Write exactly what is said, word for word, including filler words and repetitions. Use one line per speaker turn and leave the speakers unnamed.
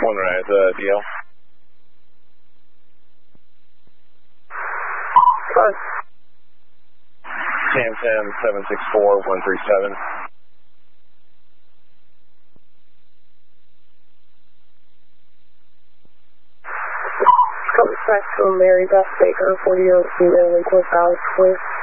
One rise, uh, D L.
Close.
Cam ten, seven six four, one three seven.
Contact from Mary Beth Baker, forty oh two Lake West Valley, please.